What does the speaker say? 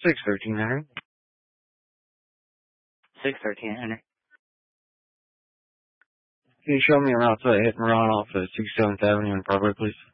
613 Henry. 613 Henry. Can you show me around to hit and run off of 67th Avenue in Broadway, please?